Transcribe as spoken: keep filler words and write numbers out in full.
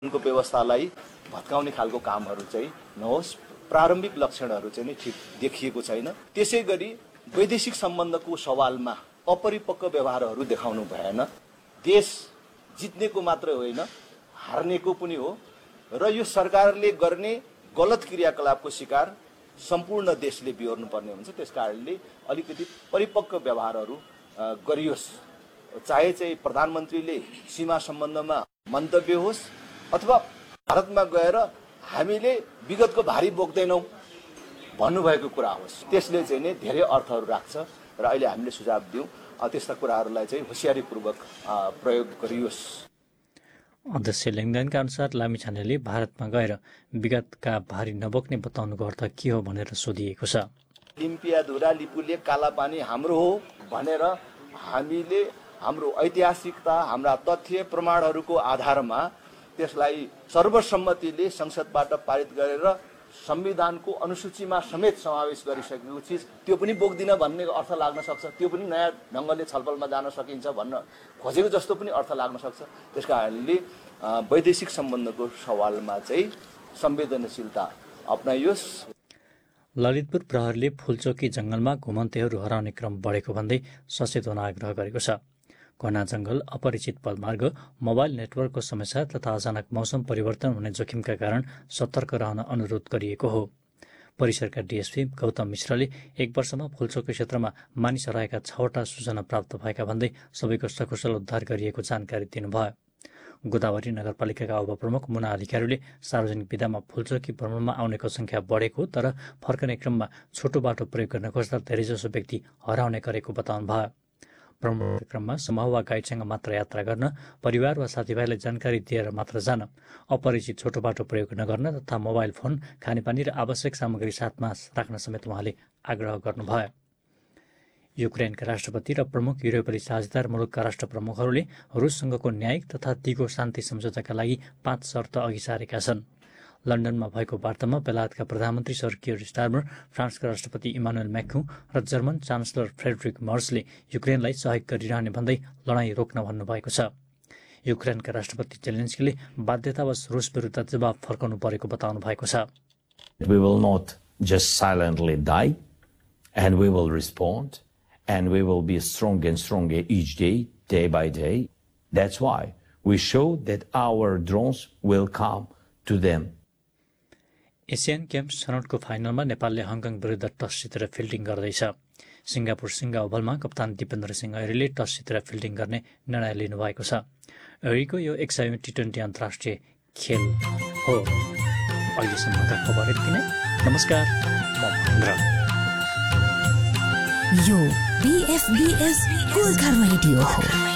को व्यवस्थालाई भत्काउने खालको कामहरू चाहिँ नहोस्। प्रारम्भिक लक्षणहरू चाहिँ नि ठिक देखिएको छैन। त्यसै गरी वैदेशिक सम्बन्धको सवालमा अपरिपक्व व्यवहारहरू देखाउनु भएन। देश जित्नेको मात्रै होइन, हार्नेको पनि हो र यो सरकारले गर्ने गलत क्रियाकलापको शिकार सम्पूर्ण देशले बिहोर्नु पर्ने हुन्छ। त्यसकारणले अलिकति परिपक्व व्यवहारहरू गरियोस्। चाहे चाहिँ प्रधानमन्त्रीले सीमा सम्बन्धमा मन्तव्य होस् अथवा भारतमा गएर हामीले विगतको भारी बोक्दैनौँ भन्नुभएको कुरा होस्, त्यसले चाहिँ नै धेरै अर्थहरू राख्छ र अहिले हामीले सुझाव दियौँ त्यस्ता कुराहरूलाई चाहिँ होसियारीपूर्वक प्रयोग गरियोस्। अध्यक्ष लेङदानका अनुसार लामिछानेले भारतमा गएर विगतका भारी नबोक्ने बताउनुको अर्थ के हो भनेर सोधिएको छ। लिम्पियाधुरा लिपुले कालापानी हाम्रो हो भनेर हामीले हाम्रो ऐतिहासिकता, हाम्रा तथ्य प्रमाणहरूको आधारमा त्यसलाई सर्वसम्मतिले संसदबाट पारित गरेर संविधानको अनुसूचीमा समेत समावेश गरिसकेको चिज त्यो पनि बोक्दिन भन्ने अर्थ लाग्न सक्छ। त्यो पनि नयाँ ढङ्गले छलफलमा जान सकिन्छ भन्न खोजेको जस्तो पनि अर्थ लाग्न सक्छ। त्यसकारणले वैदेशिक सम्बन्धको सवालमा चाहिँ संवेदनशीलता अपनाइयोस्। ललितपुर प्रहरीले फुलचोकी जंगलमा घुमन्तेहरू हराउने क्रम बढेको भन्दै सचेत हुन आग्रह गरेको छ। घना जंगल, अपरिचित पदमार्ग, मोबाइल नेटवर्कको समस्या तथा अचानक मौसम परिवर्तन हुने जोखिमका कारण सतर्क रहन अनुरोध गरिएको हो। परिसरका डीएसपी गौतम मिश्रले एक वर्षमा फुलचोकी क्षेत्रमा मानिस हराएका छवटा सूचना प्राप्त भएका भन्दै सबैको सकुशल उद्धार गरिएको जानकारी दिनुभयो। गोदावरी नगरपालिकाका उपप्रमुख मुना अधिकारीले सार्वजनिक विधामा फुलचोकी भ्रमणमा आउनेको संख्या बढेको तर फर्कने क्रममा छोटो बाटो प्रयोग गर्न खोज्दा धेरैजसो व्यक्ति हराउने गरेको बताउनु भयो। भ्रमणको क्रममा समूह वा गाइडसँग मात्र यात्रा गर्न, परिवार वा साथीभाइलाई जानकारी दिएर मात्र जान, अपरिचित छोटो बाटो प्रयोग नगर्न तथा मोबाइल फोन, खानेपानी र आवश्यक सामग्री साथमा राख्न समेत उहाँले आग्रह गर्नुभयो। युक्रेनका राष्ट्रपति र प्रमुख युरोपेली साझेदार मुलुकका राष्ट्र प्रमुखहरूले रुससँगको न्यायिक तथा दिगो शान्ति सम्झौताका लागि पाँच शर्त अघि सारेका छन्। लन्डनमा भएको वार्तामा बेलायतका प्रधानमन्त्री सर कियर स्टारमर, फ्रान्सका राष्ट्रपति इमानुएल मैक्रों र जर्मन चान्सलर फ्रेडरिक मर्सले युक्रेनलाई सहयोग गरिरहने भन्दै लडाईँ रोक्न भन्नुभएको छ। युक्रेनका राष्ट्रपति जेलेन्स्कीले बाध्यतावश रुस विरुद्ध जवाब फर्काउनु परेको बताउनु भएको छ। We will not just silently die and we will respond and we will be stronger and stronger each day, day by day. That's why we show that our drones will come to them. Asian games छनौटको फाइनलमा नेपालले Hong Kong विरुद्ध toss जितेर fielding गर्दैछ। Singapore सिङ्गा ओभलमा कप्तान Dipendra Singh ऐरीले toss जितेर fielding गर्ने निर्णय लिनुभएको छ। ऐरीको यो एक सय टी ट्वेन्टी अन्तर्राष्ट्रिय खेल हो। अहिलेसम्मका खबर यति नै। नमस्कार, म महेन्द्र। यो बीएफबीएस गोर्खा रेडियो हो।